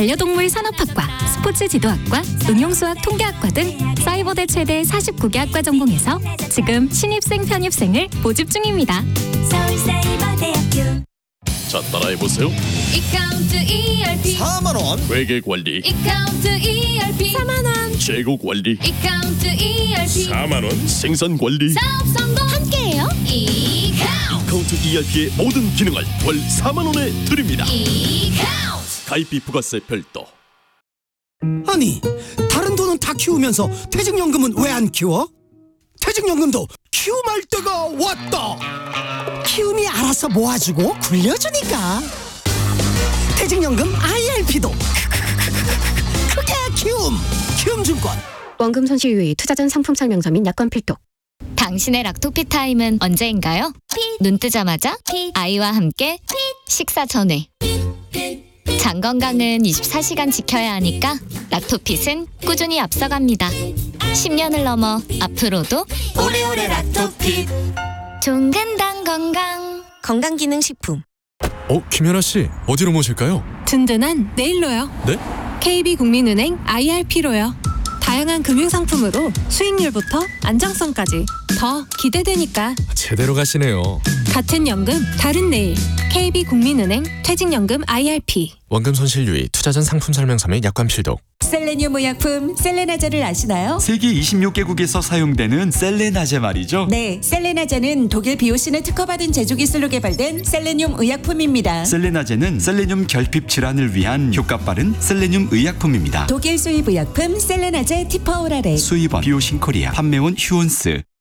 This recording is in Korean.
반려동물 산업학과, 스포츠 지도학과, 응용수학 통계학과 등 사이버대 최대 49개 학과 전공에서 지금 신입생 편입생을 모집 중입니다. 서울사이버대학교. 자, 따라해보세요. 이카운트 ERP 4만원. 회계관리, 이카운트 ERP 4만원. 재고관리, 이카운트 ERP 4만원. 생산관리, 사업 성공 함께해요. 이카운트 카운트 ERP의 모든 기능을 월 4만원에 드립니다. 이카운트 가입비 부가세 별도. 아니, 다른 돈은 다 키우면서 퇴직연금은 왜 안 키워? 퇴직연금도 키움할 때가 왔다. 키움이 알아서 모아주고 굴려주니까. 퇴직연금 IRP도 그게 키움증권. 원금 손실 유의, 투자 전 상품 설명서 및 약관 필독. 당신의 락토피 타임은 언제인가요? 눈 뜨자마자 아이와 함께 식사 전에. 장 건강은 24시간 지켜야 하니까 락토핏은 꾸준히 앞서갑니다. 10년을 넘어 앞으로도 오래오래 락토핏. 종근당 건강. 건강기능식품. 김연아 씨, 어디로 모실까요? 든든한 네일로요. 네? KB국민은행 IRP로요. 다양한 금융상품으로 수익률부터 안정성까지 더 기대되니까. 제대로 가시네요. 같은 연금, 다른 내일. KB국민은행 퇴직연금 IRP. 원금 손실 유의, 투자 전 상품 설명서 및 약관 필독. 셀레늄 의약품 셀레나제를 아시나요? 세계 26개국에서 사용되는 셀레나제 말이죠. 네, 셀레나제는 독일 비오신을 특허받은 제조 기술로 개발된 셀레늄 의약품입니다. 셀레나제는 셀레늄 결핍 질환을 위한 효과 빠른 셀레늄 의약품입니다. 독일 수입 의약품 셀레나제 티퍼오라렉. 수입원 비오신 코리아, 판매원 휴온스.